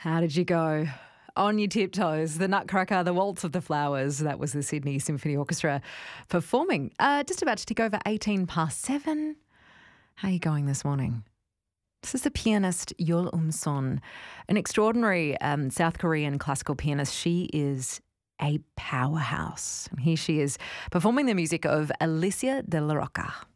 How did you go? On Your Tiptoes, the Nutcracker, the Waltz of the Flowers. That was the Sydney Symphony Orchestra performing. Just about to tick over 7:18. How are you going this morning? This is the pianist Yeol Son, an extraordinary South Korean classical pianist. She is a powerhouse. And here she is performing the music of Alicia de la Roca.